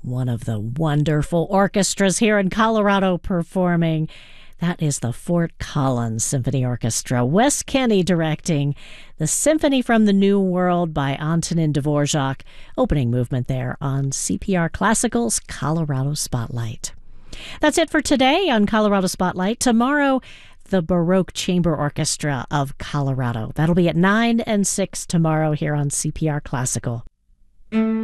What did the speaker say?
One of the wonderful orchestras here in Colorado performing. That is the Fort Collins Symphony Orchestra. Wes Kinney directing the Symphony from the New World by Antonin Dvorak. Opening movement there on CPR Classical's Colorado Spotlight. That's it for today on Colorado Spotlight. Tomorrow, the Baroque Chamber Orchestra of Colorado. That'll be at 9 and 6 tomorrow here on CPR Classical.